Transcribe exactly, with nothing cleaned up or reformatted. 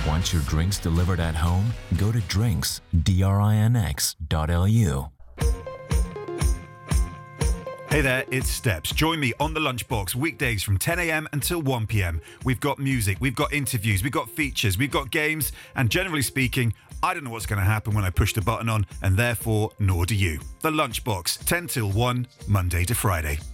Want your drinks delivered at home? Go to drinks, D R I N X dot L U. Hey there, it's Steps. Join me on The Lunchbox weekdays from ten a.m. until one p.m. We've got music, we've got interviews, we've got features, we've got games, and generally speaking, I don't know what's going to happen when I push the button on, and therefore, nor do you. The Lunchbox, ten till one, Monday to Friday.